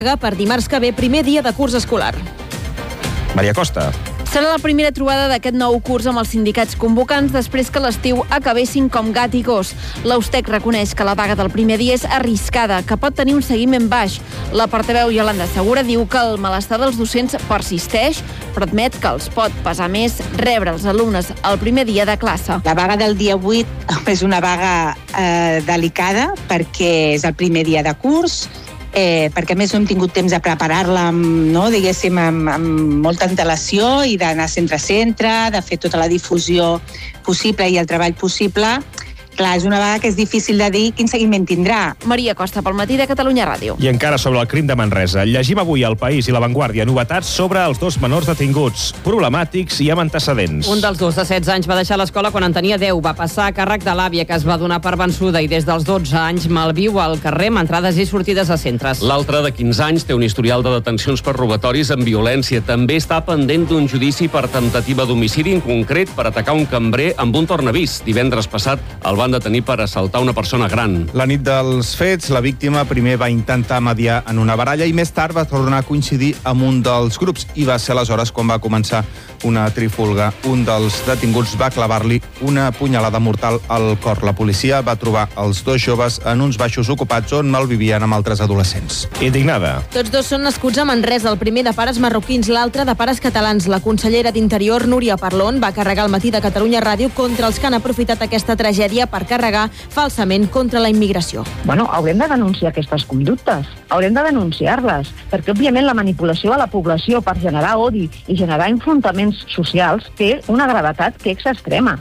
per dimarts que ve, primer dia de curs escolar. Maria Costa. Serà la primera trobada d'aquest nou curs amb els sindicats convocants després que l'estiu acabessin com gat i gos. L'Austec reconeix que la vaga del primer dia és arriscada, que pot tenir un seguiment baix. La portaveu Iolanda Segura diu que el malestar dels docents persisteix, però admet que els pot pesar més rebre els alumnes el primer dia de classe. La vaga del dia 8 és una vaga delicada perquè és el primer dia de curs, perquè a més no hem tingut temps de preparar-la amb molta antelació i d'anar centre a centre, de fer tota la difusió possible i el treball possible. Clar, és una vaga que és difícil de dir quin seguiment tindrà. Maria Costa, pel matí de Catalunya Ràdio. I encara sobre el crim de Manresa. Llegim avui al País i La Vanguardia novetats sobre els dos menors detinguts, problemàtics i amb antecedents. Un dels dos de 16 anys va deixar l'escola quan en tenia 10. Va passar a càrrec de l'àvia, que es va donar per vençuda, i des dels 12 anys malviu al carrer amb entrades i sortides a centres. L'altre, de 15 anys, té un historial de detencions per robatoris amb violència. També està pendent d'un judici per temptativa d'homicidi, en concret per atacar un cambrer amb un tornavís. Divendres passat el van detenir per assaltar una persona gran. La nit dels fets, la víctima primer va intentar mediar en una baralla i més tard va tornar a coincidir amb un dels grups, i va ser aleshores quan va començar una trifulga. Un dels detinguts va clavar-li una punyalada mortal al cor. La policia va trobar els dos joves en uns baixos ocupats on malvivien amb altres adolescents. Indignada. Tots dos són nascuts a Manresa, el primer de pares marroquins, l'altre de pares catalans. La consellera d'Interior, Núria Parlon, va carregar al matí de Catalunya Ràdio contra els que han aprofitat aquesta tragèdia per carregar falsament contra la immigració. Haurem de denunciar aquestes conductes, haurem de denunciar-les, perquè òbviament la manipulació a la població per generar odi i generar enfrontaments socials té una gravetat que és extrema.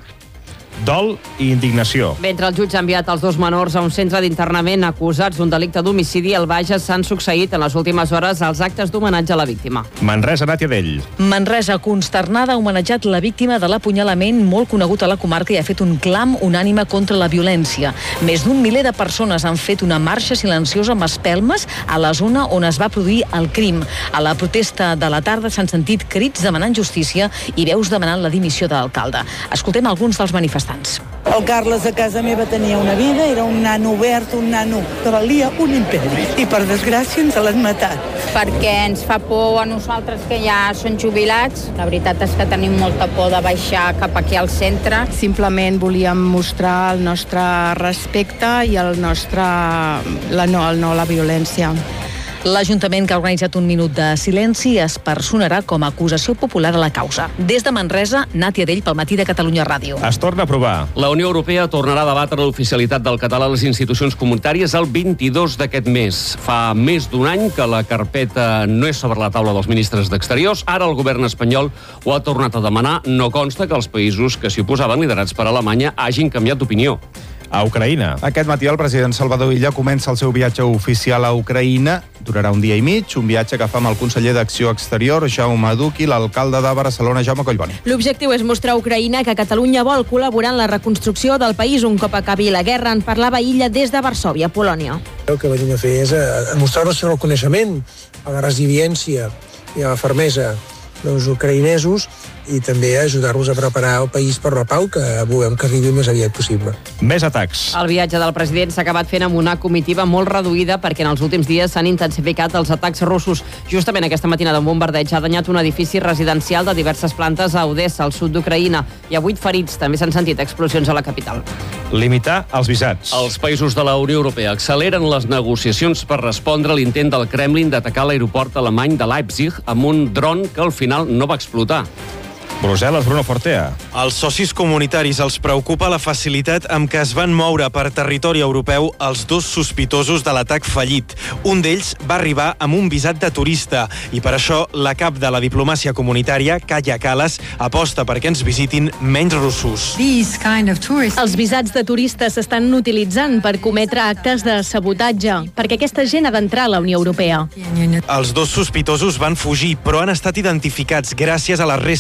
Dol i indignació. Mentre el jutge ha enviat els dos menors a un centre d'internament acusats d'un delicte d'homicidi, al Bages s'han succeït en les últimes hores els actes d'homenatge a la víctima. Manresa, Nàtia Dell. Manresa, consternada, ha homenatjat la víctima de l'apunyalament molt conegut a la comarca i ha fet un clam unànime contra la violència. Més d'un miler de persones han fet una marxa silenciosa amb espelmes a la zona on es va produir el crim. A la protesta de la tarda s'han sentit crits demanant justícia i veus demanant la dimissió de l'alcalde. Escoltem alguns dels manifestants. El Carles a casa meva tenia una vida, era un nano obert, un nano que valia un imperi. I per desgràcia ens l'han matat. Perquè ens fa por a nosaltres que ja són jubilats. La veritat és que tenim molta por de baixar cap aquí al centre. Simplement volíem mostrar el nostre respecte i la violència. L'Ajuntament, que ha organitzat un minut de silenci, es personarà com a acusació popular a la causa. Des de Manresa, Nàtia Dell, pel matí de Catalunya Ràdio. Es torna a aprovar. La Unió Europea tornarà a debatre l'oficialitat del català a les institucions comunitàries el 22 d'aquest mes. Fa més d'un any que la carpeta no és sobre la taula dels ministres d'Exteriors. Ara el govern espanyol ho ha tornat a demanar. No consta que els països que s'hi oposaven, liderats per Alemanya, hagin canviat d'opinió. A Ucraïna. Aquest matí el president Salvador Illa comença el seu viatge oficial a Ucraïna. Durarà un dia i mig, un viatge que fa amb el conseller d'Acció Exterior, Jaume Duch, i l'alcalde de Barcelona, Jaume Collboni. L'objectiu és mostrar a Ucraïna que Catalunya vol col·laborar en la reconstrucció del país un cop acabi la guerra. En parlava Illa des de Varsòvia, Polònia. El que venim a fer és mostrar el nostre reconeixement a la resiliència i a la fermesa dels ucraïnesos i també ajudar-los a preparar el país per la pau, que volem que arribi més aviat possible. Més atacs. El viatge del president s'ha acabat fent amb una comitiva molt reduïda perquè en els últims dies s'han intensificat els atacs russos. Justament aquesta matinada un bombardeig ha danyat un edifici residencial de diverses plantes a Odessa, al sud d'Ucraïna. Hi ha 8 ferits. També s'han sentit explosions a la capital. Limitar els visats. Els països de la Unió Europea acceleren les negociacions per respondre a l'intent del Kremlin d'atacar l'aeroport alemany de Leipzig amb un dron que al final no va explotar. Brussel·les, Bruno Fortea. Als socis comunitaris els preocupa la facilitat amb què es van moure per territori europeu els dos sospitosos de l'atac fallit. Un d'ells va arribar amb un visat de turista i per això la cap de la diplomàcia comunitària, Kaja Kallas, aposta perquè ens visitin menys russos. Els visats de turistes s'estan utilitzant per cometre actes de sabotatge, perquè aquesta gent ha d'entrar a la Unió Europea. Els dos sospitosos van fugir, però han estat identificats gràcies a les restes d'ADN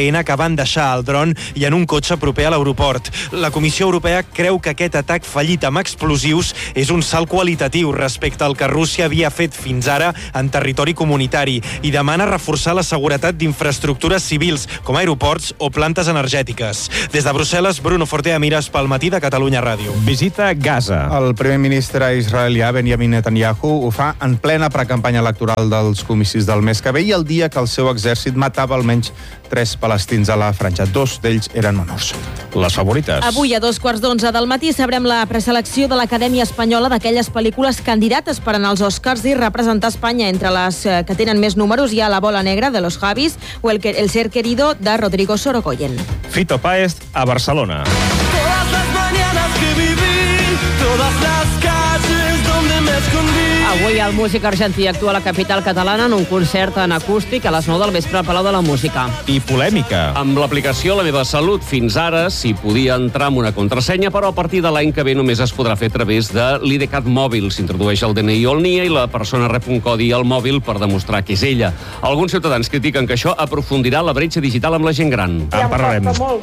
VPN que van deixar al dron i en un cotxe proper a l'aeroport. La Comissió Europea creu que aquest atac fallit amb explosius és un salt qualitatiu respecte al que Rússia havia fet fins ara en territori comunitari i demana reforçar la seguretat d'infraestructures civils, com aeroports o plantes energètiques. Des de Brussel·les, Bruno Fortea Mires pel Matí de Catalunya Ràdio. Visita Gaza. El primer ministre israelià Benjamin Netanyahu ho fa en plena precampanya electoral dels comicis del mes que ve i el dia que el seu exèrcit matava almenys 3 palestins a la franja. 2 d'ells eren menors. Les favorites. Avui a 2:15 del matí sabrem la preselecció de l'Acadèmia Espanyola d'aquelles pel·lícules candidates per anar als Oscars i representar Espanya. Entre les que tenen més números hi ha La bola negra, de los Javis, o El ser querido, de Rodrigo Sorogoyen. Fito Páez a Barcelona. Todas las mañanas que viví, todas las calles donde me escondí. Avui el músic argentí actua a la capital catalana en un concert en acústic a les 9 del vespre al Palau de la Música. I polèmica. Amb l'aplicació La meva salut, fins ara s'hi podia entrar amb una contrasenya, però a partir de l'any que ve només es podrà fer a través de l'IDCAT mòbil. S'introdueix el DNI o el NIE i la persona rep un codi al mòbil per demostrar que és ella. Alguns ciutadans critiquen que això aprofundirà la bretxa digital amb la gent gran. En parlarem. Em costa molt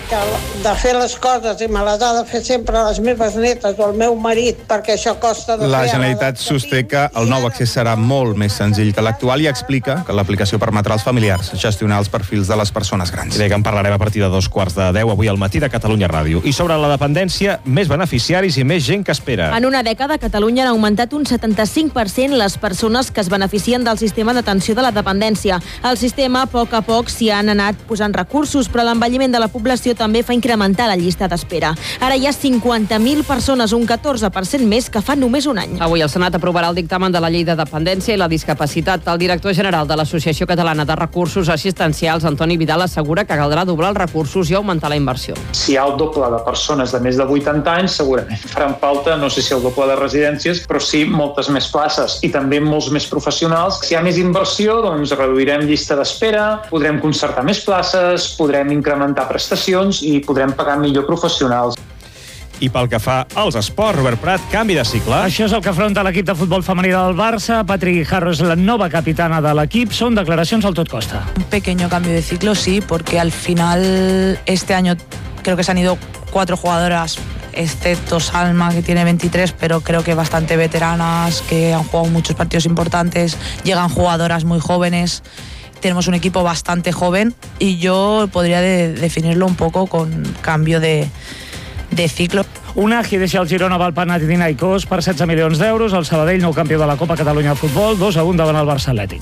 de fer les coses i me les ha de fer sempre les meves netes o el meu marit, perquè això costa de fer. La Generalitat sosté que el nou accés serà molt més senzill que l'actual i explica que l'aplicació permetrà als familiars gestionar els perfils de les persones grans. I bé, que en parlarem a partir de 2:15 avui al Matí de Catalunya Ràdio. I sobre la dependència, més beneficiaris i més gent que espera. En una dècada, a Catalunya han augmentat un 75% les persones que es beneficien del sistema d'atenció de la dependència. Al sistema, a poc s'hi han anat posant recursos, però l'envelliment de la població també fa incrementar la llista d'espera. Ara hi ha 50.000 persones, un 14% més que fa només un any. Avui el Senat aprovarà el dictamen de la llei de dependència i la discapacitat. El director general de l'Associació Catalana de Recursos Assistencials, Antoni Vidal, assegura que caldrà doblar els recursos i augmentar la inversió. Si hi ha el doble de persones de més de 80 anys, segurament faran falta, no sé si el doble de residències, però sí moltes més places i també molts més professionals. Si hi ha més inversió, doncs reduirem llista d'espera, podrem concertar més places, podrem incrementar prestacions i podrem pagar millor professionals. I pel que fa als esports, Robert Prat, canvi de cicle. Això és el que afronta l'equip de futbol femení del Barça. Patri Guijarro és la nova capitana de l'equip. Són declaracions al tot costa. Un pequeño cambio de ciclo, sí, porque al final este año creo que se han ido 4 jugadoras, excepto Salma, que tiene 23, pero creo que bastante veteranas, que han jugado muchos partidos importantes. Llegan jugadoras muy jóvenes. Tenemos un equipo bastante joven y yo podría definirlo un poco con cambio de ciclo. Unagi deixa el Girona al Panathinaikos per 16 milions d'euros. El Sabadell, nou campió de la Copa Catalunya de Futbol, 2-1 davant el Barça Atlètic.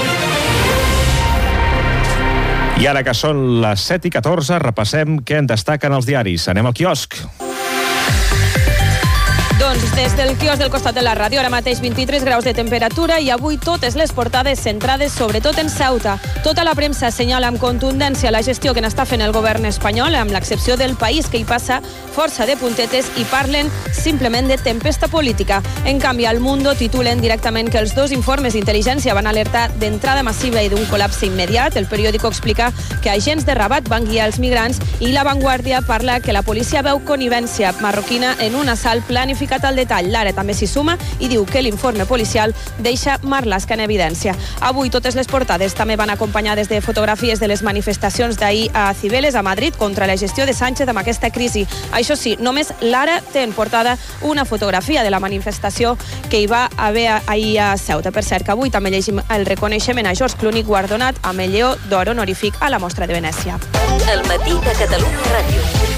I ara que són les 7:14, repassem què en destaquen els diaris. Anem al quiosc. Doncs des del quiosc del costat de la ràdio, ara mateix 23 graus de temperatura i avui totes les portades centrades sobretot en Ceuta. Tota la premsa assenyala amb contundència la gestió que n'està fent el govern espanyol, amb l'excepció del País, que hi passa força de puntetes i parlen simplement de tempesta política. En canvi, al Mundo titulen directament que els 2 informes d'intel·ligència van alertar d'entrada massiva i d'un col·lapse immediat. El periòdico explica que agents de Rabat van guiar els migrants i La Vanguardia parla que la policia veu connivència marroquina en un assalt planificat al detall. L'Ara també s'hi suma i diu que l'informe policial deixa Marlaska en evidència. Avui totes les portades també van acompanyades de fotografies de les manifestacions d'ahir a Cibeles, a Madrid, contra la gestió de Sánchez amb aquesta crisi. Això sí, només l'Ara té en portada una fotografia de la manifestació que hi va haver ahir a Ceuta. Per cert, que avui també llegim el reconeixement a George Clooney, guardonat amb el Lleó d'Or honorífic a la Mostra de Venècia. El Matí de Catalunya Ràdio.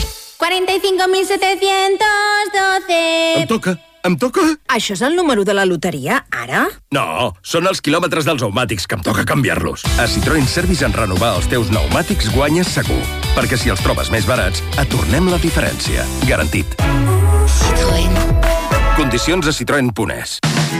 45.712. Em toca? Això és el número de la loteria, ara? No, són els quilòmetres dels pneumàtics, que em toca canviar-los. A Citroën Service, en renovar els teus pneumàtics guanyes segur. Perquè si els trobes més barats, et tornem la diferència. Garantit. Citroën. Condicions a citroen.es.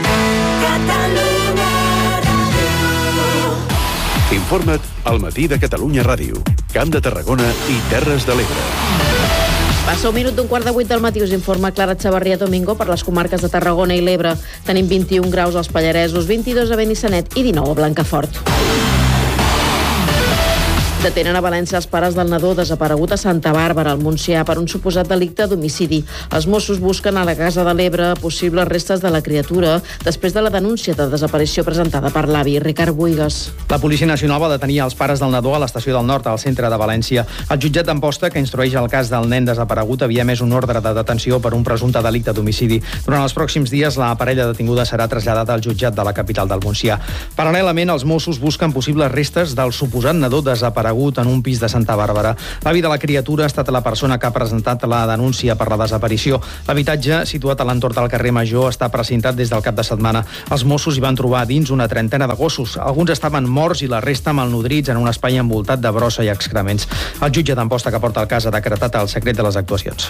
Informa't al Matí de Catalunya Ràdio. Camp de Tarragona i Terres de l'Ebre. Passa un minut d'un 7:15 del matí, us informa Clara Chavarria Domingo per les comarques de Tarragona i l'Ebre. Tenim 21 graus als Pallaresos, 22 a Benissanet i 19 a Blancafort. Detenen a València els pares del nadó desaparegut a Santa Bàrbara, al Montsià, per un suposat delicte d'homicidi. Els Mossos busquen a la Casa de l'Ebre possibles restes de la criatura després de la denúncia de desaparició presentada per l'avi. Ricard Buigas. La Policia Nacional va detenir els pares del nadó a l'estació del Nord, al centre de València. El jutjat d'Amposta, que instrueix el cas del nen desaparegut, havia emès un ordre de detenció per un presumpte delicte d'homicidi. Durant els pròxims dies, la parella detinguda serà traslladada al jutjat de la capital del Montsià. Paral·lelament, els Mossos busquen possibles restes del suposat nadó desaparegut en un pis de Santa Bàrbara. L'avi de la criatura ha estat la persona que ha presentat la denúncia per la desaparició. L'habitatge, situat a l'entorn del carrer Major, està precintat des del cap de setmana. Els Mossos hi van trobar dins una trentena de gossos. Alguns estaven morts i la resta malnodrits en un espai envoltat de brossa i excrements. El jutge d'Amposta que porta el cas ha decretat el secret de les actuacions.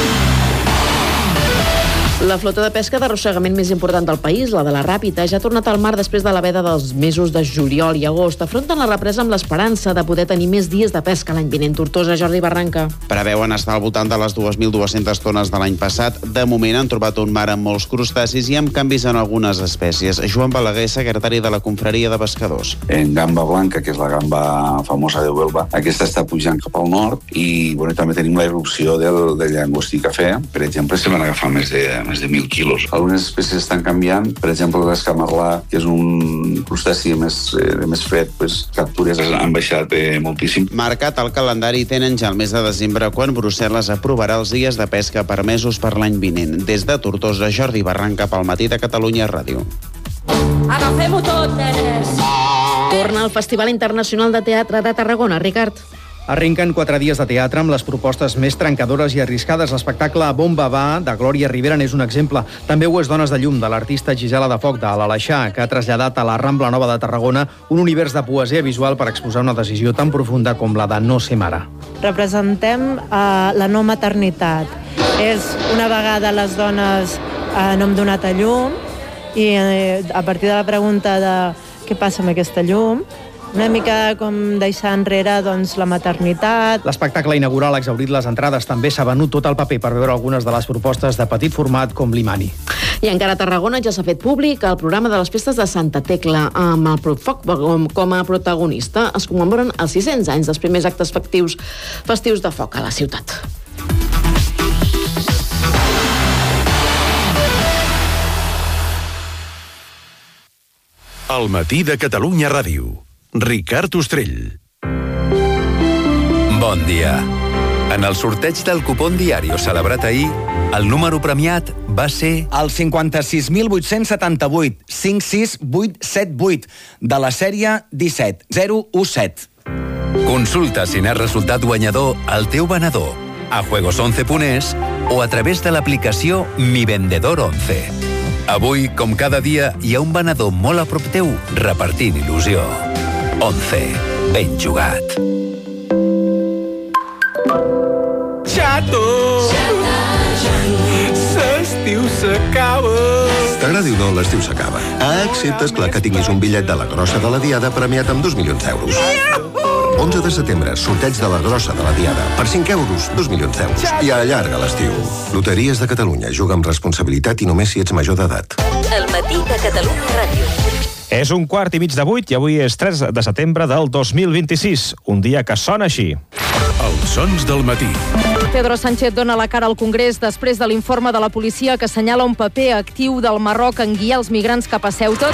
La flota de pesca d'arrossegament més important del país, la de la Ràpita, ja ha tornat al mar després de la veda dels mesos de juliol i agost. Afronten la represa amb l'esperança de poder tenir més dies de pesca l'any vinent. Tortosa, Jordi Barranca. Preveuen estar al voltant de les 2.200 tones de l'any passat. De moment han trobat un mar amb molts crustacis i amb canvis en algunes espècies. Joan Balaguer, secretari de la Confraria de Pescadors. En gamba blanca, que és la gamba famosa de Huelva, aquesta està pujant cap al nord i també tenim la irrupció del llangostí cafè. Per exemple, se van agafar més de 1.000 quilos. Algunes espècies estan canviant, per exemple l'escamarlà, que és un crustaci de més fred, captures han baixat moltíssim. Marcat al calendari tenen ja el mes de desembre, quan Brussel·les aprovarà els dies de pesca permesos per l'any vinent. Des de Tortosa, Jordi Barranca, pel Matí de Catalunya Ràdio. Agafem-ho tot, nenes! Torna al Festival Internacional de Teatre de Tarragona, Ricard. Arrenquen 4 dies de teatre amb les propostes més trencadores i arriscades. L'espectacle Bomba Va, de Glòria Rivera, n'és un exemple. També ho és Dones de Llum, de l'artista Gisela de Foc, de l'Aleixar, que ha traslladat a la Rambla Nova de Tarragona un univers de poesia visual per exposar una decisió tan profunda com la de no ser mare. Representem la no maternitat. És una vegada les dones no hem donat a llum i a partir de la pregunta de què passa amb aquesta llum, una mica com deixar enrere la maternitat. L'espectacle inaugural ha exhaurit les entrades. També s'ha venut tot el paper per veure algunes de les propostes de petit format com l'Imani. I encara a Tarragona ja s'ha fet públic el programa de les festes de Santa Tecla amb el Foc com a protagonista. Es commemoren els 600 anys dels primers actes festius de foc a la ciutat. El Matí de Catalunya Ràdio. Ricard Ostrell. Bon dia. En el sorteig del cupón Diario celebrat ahir, el número premiat va ser el 56.878 56878 de la sèrie 17017. Consulta si n'has resultat guanyador al teu venedor, a juegos11.es o a través de l'aplicació Mi Vendedor 11. Avui, com cada dia, hi ha un venedor molt a prop teu repartint il·lusió. 11. Ben jugat. Xato! L'estiu s'acaba! T'agradi o no, l'estiu s'acaba. Excepte, esclar, que tinguis un bitllet de la grossa de la Diada premiat amb 2 milions d'euros. 11 de setembre, sorteig de la grossa de la Diada. Per 5 euros, 2 milions d'euros. I allarga l'estiu. Loteries de Catalunya. Juga amb responsabilitat i només si ets major d'edat. El Matí de Catalunya Ràdio. És 7:15 i avui és 3 de setembre del 2026, un dia que sona així. Els sons del matí. Pedro Sánchez dona la cara al Congrés després de l'informe de la policia que assenyala un paper actiu del Marroc en guiar els migrants cap a Ceuta.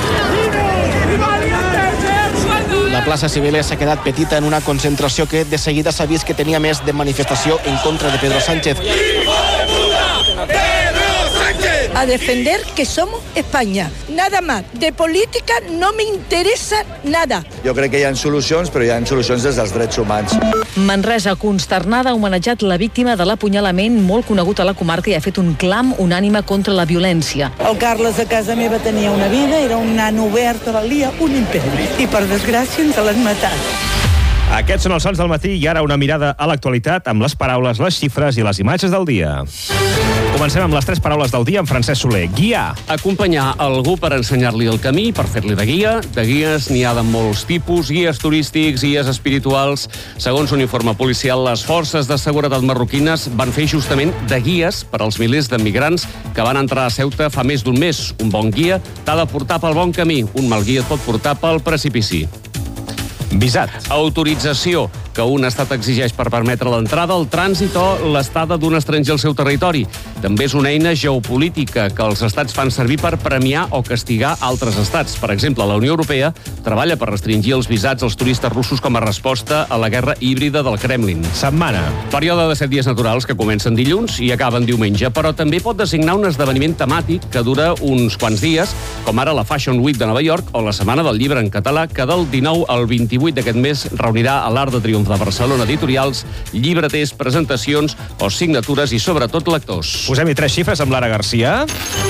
La plaça Cibeles s'ha quedat petita en una concentració que de seguida s'ha vist que tenia més de manifestació en contra de Pedro Sánchez. A defender que somos España. Nada más. De política no me interesa nada. Jo crec que hi ha solucions, però hi ha solucions des dels drets humans. Manresa, consternada, ha homenatjat la víctima de l'apunyalament molt conegut a la comarca i ha fet un clam unànime contra la violència. El Carles a casa meva tenia una vida, era un nano obert, valia un imperi. I per desgràcia ens l'han matat. Aquests són els sons del matí i ara una mirada a l'actualitat amb les paraules, les xifres i les imatges del dia. Comencem amb les 3 paraules del dia amb Francesc Soler. Guiar. Acompanyar algú per ensenyar-li el camí, per fer-li de guia. De guies n'hi ha de molts tipus, guies turístics, guies espirituals. Segons un informe policial, les forces de seguretat marroquines van fer justament de guies per als milers de migrants que van entrar a Ceuta fa més d'un mes. Un bon guia t'ha de portar pel bon camí, un mal guia et pot portar pel precipici. Visat. Autorització que un estat exigeix per permetre l'entrada, el trànsit o l'estada d'un estranger al seu territori. També és una eina geopolítica que els estats fan servir per premiar o castigar altres estats. Per exemple, la Unió Europea treballa per restringir els visats als turistes russos com a resposta a la guerra híbrida del Kremlin. Setmana. Període de 7 dies naturals que comencen dilluns i acaben diumenge, però també pot designar un esdeveniment temàtic que dura uns quants dies, com ara la Fashion Week de Nova York o la Setmana del Llibre en català, que del 19 al 28 d'aquest mes reunirà a l'Arc de Triomf de Barcelona editorials, llibreters, presentacions o signatures i, sobretot, lectors. Posem-hi 3 xifres amb Lara Garcia.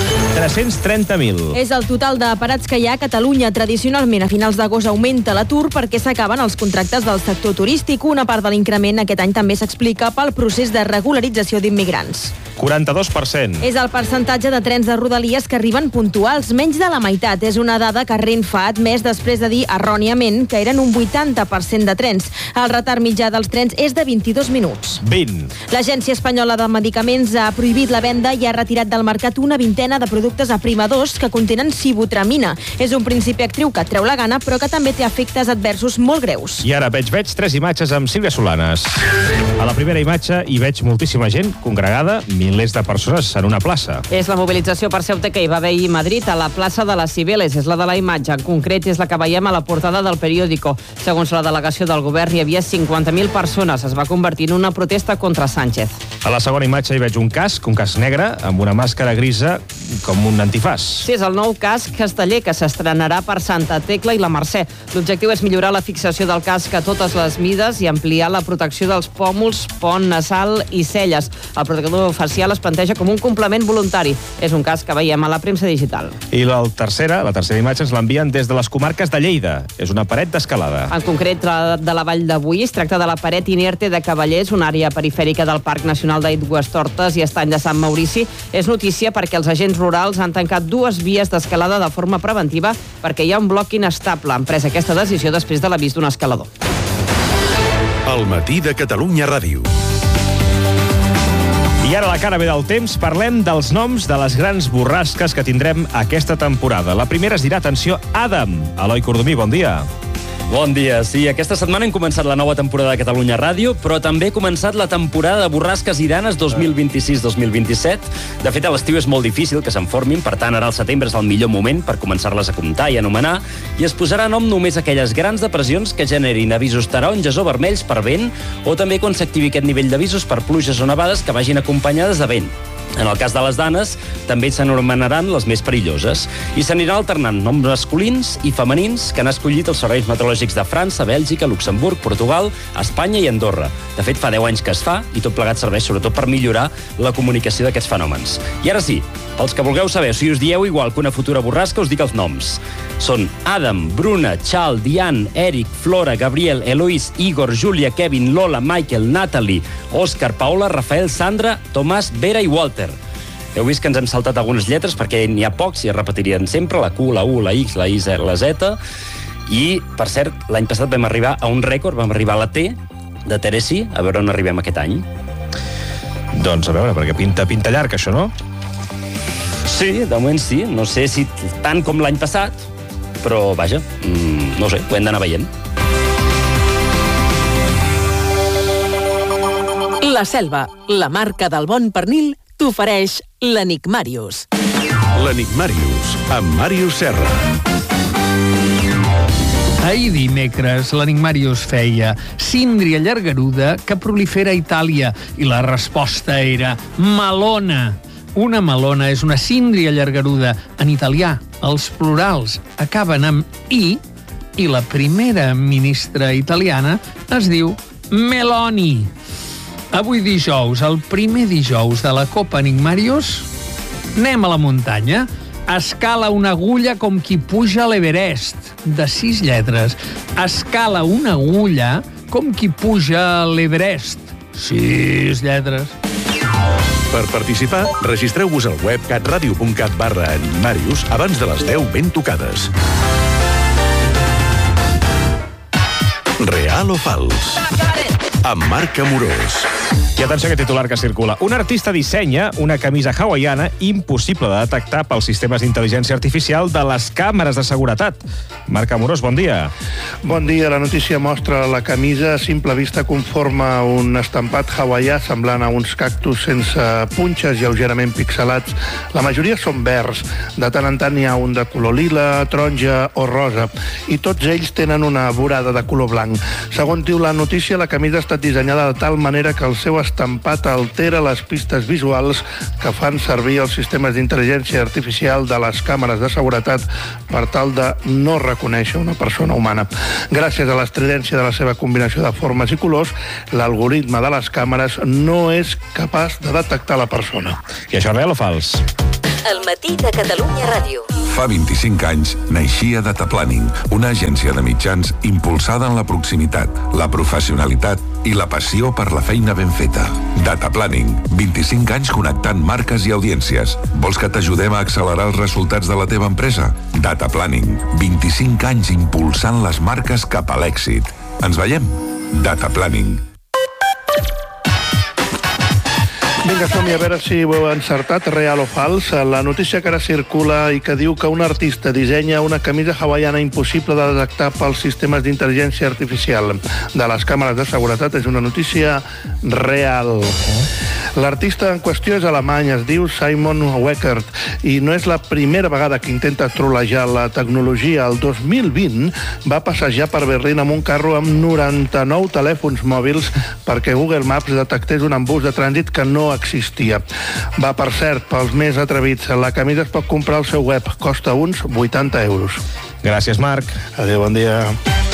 330.000. És el total de parats que hi ha a Catalunya. Tradicionalment, a finals d'agost augmenta l'atur perquè s'acaben els contractes del sector turístic. Una part de l'increment aquest any també s'explica pel procés de regularització d'immigrants. 42%. És el percentatge de trens de Rodalies que arriben puntuals, menys de la meitat. És una dada que Renfe ha admès després de dir erròniament que eren un 80% de trens. El retard mitjà dels trens és de 22 minuts. 20. L'Agència Espanyola de Medicaments ha prohibit la venda i ha retirat del mercat una vintena de productes aprimadors que contenen sibutramina. És un principi actiu que treu la gana, però que també té efectes adversos molt greus. I ara veig 3 imatges amb Sílvia Solanes. A la primera imatge hi veig moltíssima gent congregada, milers de persones en una plaça. És la mobilització farmacèutica que hi va haver ahir a Madrid, a la plaça de les Cibeles. És la de la imatge. En concret, és la que veiem a la portada del periòdico. Segons la delegació del govern, hi havia 50.000 persones. Es va convertir en una protesta contra Sánchez. A la segona imatge hi veig un casc negre, amb una màscara grisa com un antifàs. Sí, és el nou casc casteller que s'estrenarà per Santa Tecla i la Mercè. L'objectiu és millorar la fixació del casc a totes les mides i ampliar la protecció dels pòmuls, pont nasal i celles. El protector facial es planteja com un complement voluntari. És un casc que veiem a la premsa digital. I la tercera imatge ens l'envien des de les comarques de Lleida. És una paret d'escalada. En concret, la de la Vall de Boí. Es tracta de la paret inerte de Cavallers, una àrea perifèrica del Parc Nacional d'Aigüestortes i Estany de Sant Maurici. És notícia perquè els agents rurals han tancat 2 vies d'escalada de forma preventiva perquè hi ha un bloc inestable. Han pres aquesta decisió després de l'avís d'un escalador. El matí de Catalunya Ràdio. I ara, a la cara B del temps, parlem dels noms de les grans borrasques que tindrem aquesta temporada. La primera es dirà, atenció, Adam. Eloi Cordomí, bon dia. Bon dia. Sí, aquesta setmana hem començat la nova temporada de Catalunya Ràdio, però també ha començat la temporada de borrasques iranes 2026-2027. De fet, a l'estiu és molt difícil que se'n formin, per tant, ara al setembre és el millor moment per començar-les a comptar i anomenar, i es posarà nom només a aquelles grans depressions que generin avisos taronges o vermells per vent, o també quan s'activi aquest nivell d'avisos per pluges o nevades que vagin acompanyades de vent. En el cas de les danes, també s'anomenaran les més perilloses i s'aniran alternant noms masculins i femenins que han escollit els serveis meteorològics de França, Bèlgica, Luxemburg, Portugal, Espanya i Andorra. De fet, fa 10 anys que es fa i tot plegat serveix sobretot per millorar la comunicació d'aquests fenòmens. I ara sí, pels que vulgueu saber si us dieu igual que una futura borrasca, us dic els noms. Són Adam, Bruna, Chal, Diane, Eric, Flora, Gabriel, Eloís, Igor, Júlia, Kevin, Lola, Michael, Natalie, Òscar, Paula, Rafael, Sandra, Tomàs, Vera i Walter. Heu vist que ens hem saltat algunes lletres perquè n'hi ha pocs i es repetirien sempre, la Q, la U, la X, la I, la Z. I, per cert, l'any passat vam arribar a un rècord, vam arribar a la T de Teresi, a veure on arribem aquest any. Doncs a veure, perquè pinta llarg, això, no? Sí, de moment sí. No sé si tant com l'any passat, però, vaja, no sé, ho hem d'anar veient. La Selva, la marca del bon pernil, t'ofereix l'Enigmàrius. L'Enigmàrius, amb Màrius Serra. Ahir dimecres, l'Enigmàrius feia síndria llargaruda que prolifera a Itàlia i la resposta era melona. Una melona és una síndria llargaruda. En italià, els plurals acaben amb i la primera ministra italiana es diu Meloni. Avui dijous, el primer dijous de la Copa Enigmàrius, anem a la muntanya. Escala una agulla com qui puja a l'Everest, de 6 lletres. Escala una agulla com qui puja a l'Everest, 6 lletres. Per participar, registreu-vos al web catradio.cat/enigmàrius abans de les 10 ben tocades. Real o fals? Amb Marc Amorós. I atenció a aquest titular que circula. Un artista dissenya una camisa hawaiana impossible de detectar pels sistemes d'intel·ligència artificial de les càmeres de seguretat. Marc Amorós, bon dia. Bon dia. La notícia mostra la camisa a simple vista conforma un estampat hawaià semblant a uns cactus sense punxes lleugerament pixelats. La majoria són verds. De tant en tant hi ha un de color lila, taronja o rosa. I tots ells tenen una vorada de color blanc. Segons diu la notícia, la camisa ha estat dissenyada de tal manera que el seu estampat altera les pistes visuals que fan servir els sistemes d'intel·ligència artificial de les càmeres de seguretat per tal de no reconèixer una persona humana. Gràcies a l'estridència de la seva combinació de formes i colors, l'algoritme de les càmeres no és capaç de detectar la persona. I això és real o fals? El matí de Catalunya Ràdio. Fa 25 anys naixia Data Planning, una agència de mitjans impulsada en la proximitat, la professionalitat i la passió per la feina ben feta. Data Planning, 25 anys connectant marques i audiències. Vols que t'ajudem a accelerar els resultats de la teva empresa? Data Planning, 25 anys impulsant les marques cap a l'èxit. Ens veiem? Data Planning. Vinga, som-hi a veure si ho heu encertat, real o fals. La notícia que ara circula i que diu que un artista dissenya una camisa hawaiana impossible de detectar pels sistemes d'intel·ligència artificial de les càmeres de seguretat és una notícia real. L'artista en qüestió és alemany, es diu Simon Weckert, i no és la primera vegada que intenta trolejar la tecnologia. El 2020 va passejar per Berlín amb un carro amb 99 telèfons mòbils perquè Google Maps detectés un embús de trànsit que no existia. Va, per cert, pels més atrevits. La camisa es pot comprar al seu web. Costa uns 80 euros. Gràcies, Marc. Adéu, bon dia.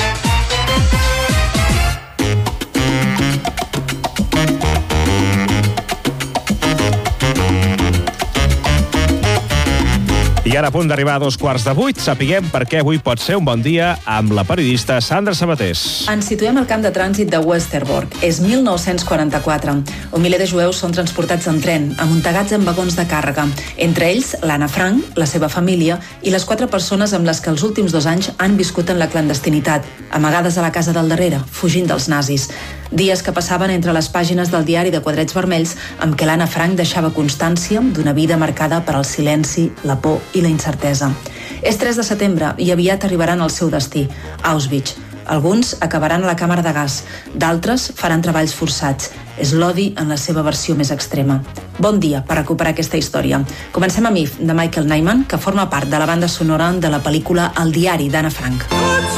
I ara a punt d'arribar a 7:15, sapiguem per què avui pot ser un bon dia amb la periodista Sandra Sabatés. Ens situem al camp de trànsit de Westerbork. És 1944. Un miler de jueus són transportats en tren, amuntegats en vagons de càrrega. Entre ells, l'Anna Frank, la seva família i les 4 persones amb les que els últims 2 anys han viscut en la clandestinitat, amagades a la casa del darrere, fugint dels nazis. Dies que passaven entre les pàgines del diari de quadrets vermells amb què l'Anna Frank deixava constància d'una vida marcada per al silenci, la por i la incertesa. És 3 de setembre i aviat arribaran al seu destí, Auschwitz. Alguns acabaran a la càmera de gas, d'altres faran treballs forçats. És l'odi en la seva versió més extrema. Bon dia per recuperar aquesta història. Comencem amb If, de Michael Nyman, que forma part de la banda sonora de la pel·lícula El diari d'Anna Frank.